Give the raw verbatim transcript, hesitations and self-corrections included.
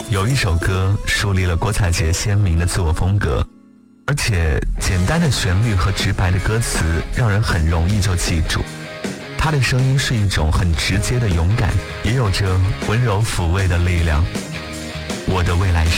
有一首歌树立了郭采洁鲜明的自我风格，而且简单的旋律和直白的歌词让人很容易就记住。她的声音是一种很直接的勇敢，也有着温柔抚慰的力量。我的未来式。